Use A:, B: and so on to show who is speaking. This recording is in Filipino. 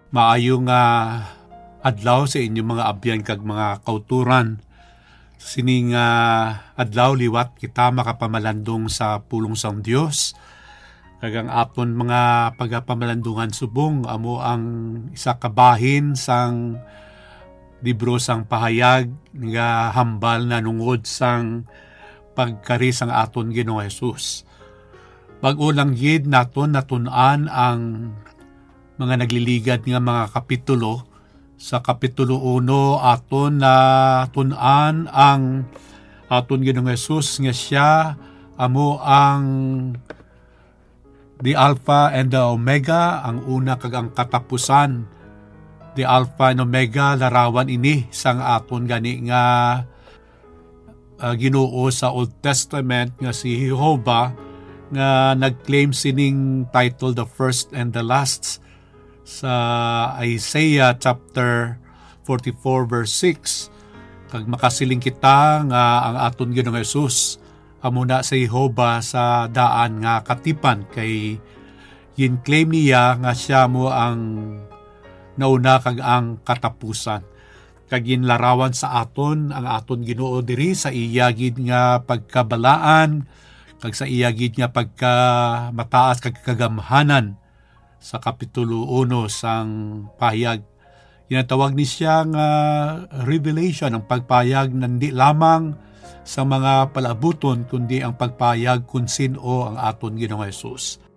A: Maayong adlaw sa inyong mga abyan kag mga kauturan. Sining adlaw liwat kita makapamalandong sa pulong sang Dios. Kag ang aton mga pagapamalandungan subong amo ang isa ka bahin sang libro sang pahayag nga hambal na nungod sang pagkari sang aton Ginoong Hesus. Bag-o lang gid naton natun-an ang mga nagliligad nga mga kapitulo. Sa kapitulo 1 aton na tun-an ang aton Ginoong Hesus nga siya amo ang the Alpha and the Omega, ang una kag ang katapusan. The Alpha and Omega larawan ini sang aton gani nga Ginoo sa Old Testament nga si Jehovah nga nag-claim sining title the first and the last sa Isaiah chapter 44 verse 6. Kag makasiling kita nga ang aton Ginoong Hesus amo na sa Jehovah sa daan nga katipan kay yin-claim niya nga siya mo ang nauna kag ang katapusan. Kag ginlarawan sa aton ang aton Ginoo diri sa iya gid nga pagkabalaan kag sa iya gid nga pagka mataas kag kagamhanan. Sa kapitulo 1 sang pahayag, ginatawag ni siya nga revelation, ang pagpahayag nandi lamang sa mga palabuton kundi ang pagpahayag kung sino ang aton Ginoong Hesus.